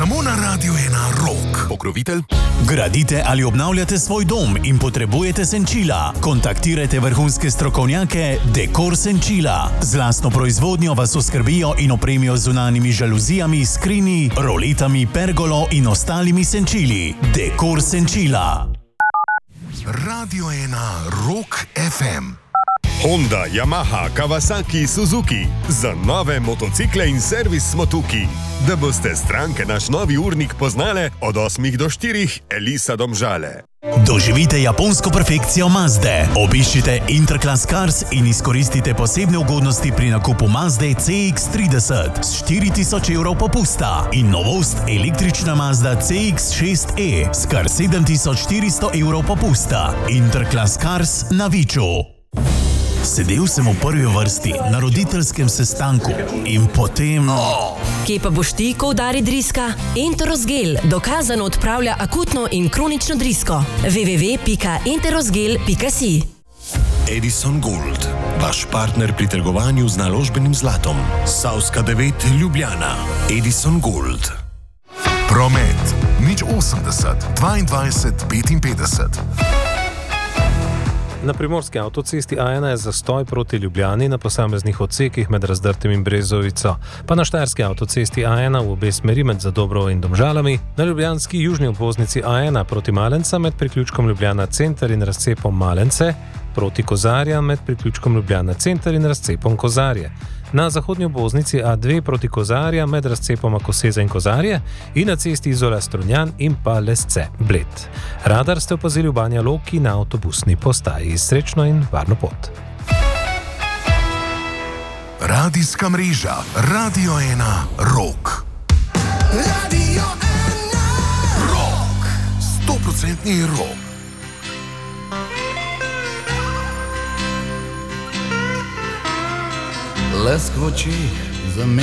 Samo na Radiu 1 Rock. Pokrovitelj. Gradite ali obnavljate svoj dom in potrebujete senčila? Kontaktirajte vrhunske strokovnjake Dekor Senčila. Z lastno proizvodnjo vas oskrbijo in opremijo z zunanjimi žaluzijami, skrini, roletami, pergolo in ostalimi senčili. Dekor Senčila. Radio 1 Rock FM. Honda, Yamaha, Kawasaki, Suzuki. Za nove motocikle in servis smo tukaj. Da boste stranke naš novi urnik poznale od 8 do 4, Elisa Domžale. Doživite japonsko perfekcijo Mazde. Obiščite Interclass Cars in izkoristite posebne ugodnosti pri nakupu Mazde CX-30 s 4000 evrov popusta in novost električna Mazda CX-6e s kar 7400 evrov popusta. Interclass Cars na Viču. Sedel sem v prvi vrsti na roditeljskem sestanku in potem... Kje pa boš ti, ko udari driska? Enterosgel dokazano odpravlja akutno in kronično drisko. www.enterosgel.si. Edison Gold, vaš partner pri trgovanju z naložbenim zlatom. Savska 9, Ljubljana. Edison Gold. Promet. 080 22 55. Na primorski avtocesti A1 je zastoj proti Ljubljani na posameznih odsekih med Razdrtem in Brezovico, pa na štajerski avtocesti A1 v obe smeri med Zadobrovo in Domžalami, na ljubljanski južni obvoznici A1 proti Malenca med priključkom Ljubljana Center in razcepom Malence, proti Kozarja med priključkom Ljubljana Center in razcepom Kozarje, na zahodnji obvoznici A2 proti Kozarja med razcepoma Koseza in Kozarje in na cesti Izola Strunjan in pa Lesce, Bled. Radar ste opazili v Banja Luki na avtobusni postaji. Srečno in varno pot. Radijska mreža Radio 1 Rock. Radio 1 Rock. 100% rock. Lesk v očih za me